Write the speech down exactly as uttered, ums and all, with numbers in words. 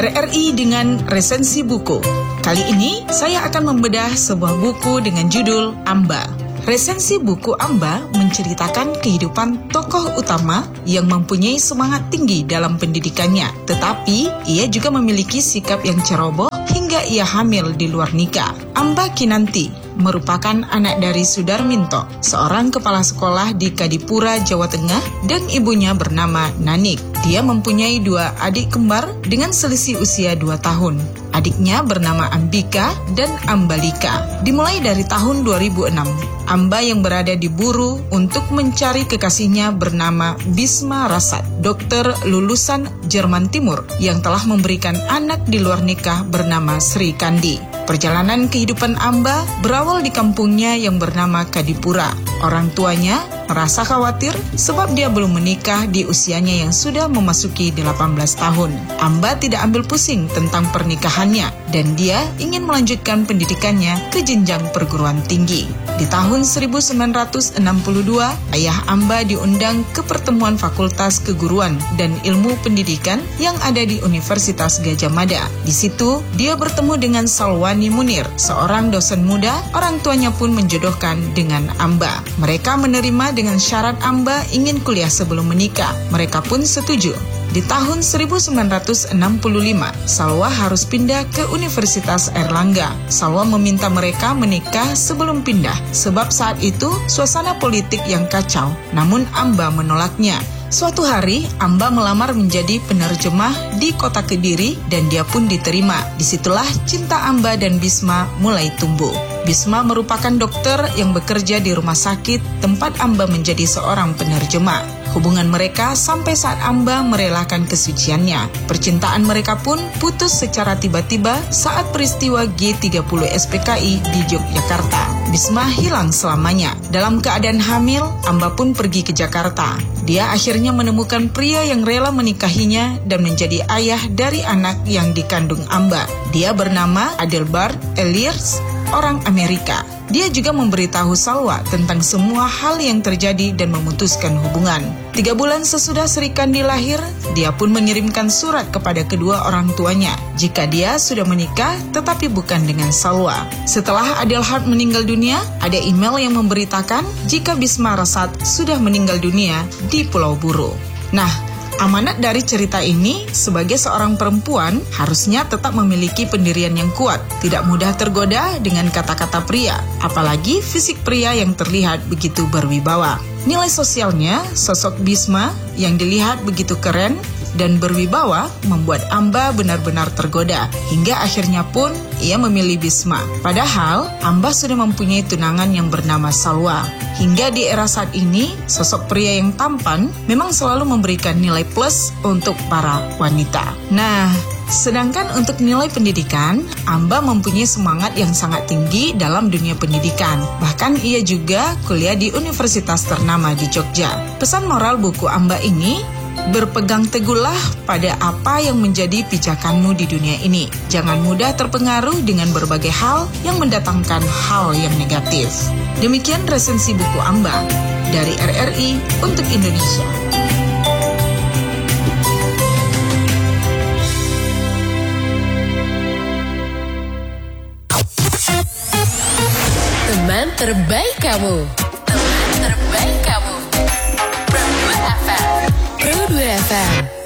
R R I dengan resensi buku. Kali ini saya akan membedah sebuah buku dengan judul Amba. Resensi buku Amba menceritakan kehidupan tokoh utama yang mempunyai semangat tinggi dalam pendidikannya, tetapi ia juga memiliki sikap yang ceroboh hingga ia hamil di luar nikah. Amba Kinanti merupakan anak dari Sudarminto, seorang kepala sekolah di Kadipura, Jawa Tengah, dan ibunya bernama Nanik. Dia mempunyai dua adik kembar dengan selisih usia dua tahun. Adiknya bernama Ambika dan Ambalika. Dimulai dari tahun dua ribu enam, Amba yang berada di Buru untuk mencari kekasihnya bernama Bisma Rasad, dokter lulusan Jerman Timur yang telah memberikan anak di luar nikah bernama Sri Kandi. Perjalanan kehidupan Amba berawal di kampungnya yang bernama Kadipura. Orang tuanya merasa khawatir sebab dia belum menikah di usianya yang sudah memasuki delapan belas tahun. Amba tidak ambil pusing tentang pernikahannya dan dia ingin melanjutkan pendidikannya ke jenjang perguruan tinggi. Di tahun seribu sembilan ratus enam puluh dua, ayah Amba diundang ke pertemuan Fakultas Keguruan dan Ilmu Pendidikan yang ada di Universitas Gadjah Mada. Di situ, dia bertemu dengan Salwani Munir, seorang dosen muda. Orang tuanya pun menjodohkan dengan Amba. Mereka menerima dengan syarat Amba ingin kuliah sebelum menikah. Mereka pun setuju. Di tahun seribu sembilan ratus enam puluh lima, Salwa harus pindah ke Universitas Airlangga. Salwa meminta mereka menikah sebelum pindah, sebab saat itu suasana politik yang kacau. Namun Amba menolaknya. Suatu hari, Amba melamar menjadi penerjemah di kota Kediri dan dia pun diterima. Disitulah cinta Amba dan Bisma mulai tumbuh. Bisma merupakan dokter yang bekerja di rumah sakit tempat Amba menjadi seorang penerjemah. Hubungan mereka sampai saat Amba merelakan kesuciannya. Percintaan mereka pun putus secara tiba-tiba saat peristiwa G tiga puluh S P K I di Yogyakarta. Bisma hilang selamanya. Dalam keadaan hamil, Amba pun pergi ke Jakarta. Dia akhirnya menemukan pria yang rela menikahinya dan menjadi ayah dari anak yang dikandung Amba. Dia bernama Adelbert Elias, orang Amerika. Dia juga memberitahu Salwa tentang semua hal yang terjadi dan memutuskan hubungan. Tiga bulan sesudah Sri Kandi lahir, dia pun mengirimkan surat kepada kedua orang tuanya jika dia sudah menikah tetapi bukan dengan Salwa. Setelah Adelhard meninggal dunia, ada email yang memberitakan jika Bisma Rasad sudah meninggal dunia di Pulau Buru. Nah, amanat dari cerita ini, sebagai seorang perempuan, harusnya tetap memiliki pendirian yang kuat, tidak mudah tergoda dengan kata-kata pria, apalagi fisik pria yang terlihat begitu berwibawa. Nilai sosialnya, sosok Bisma yang dilihat begitu keren dan berwibawa membuat Amba benar-benar tergoda, hingga akhirnya pun ia memilih Bisma. Padahal, Amba sudah mempunyai tunangan yang bernama Salwa. Hingga di era saat ini, sosok pria yang tampan memang selalu memberikan nilai plus untuk para wanita. Nah, sedangkan untuk nilai pendidikan, Amba mempunyai semangat yang sangat tinggi dalam dunia pendidikan. Bahkan ia juga kuliah di universitas ternama di Jogja. Pesan moral buku Amba ini, berpegang teguhlah pada apa yang menjadi pijakanmu di dunia ini. Jangan mudah terpengaruh dengan berbagai hal yang mendatangkan hal yang negatif. Demikian resensi buku Amba dari R R I untuk Indonesia. Teman terbaik kamu. Teman terbaik kamu. Pro dua F M. Pro dua F M.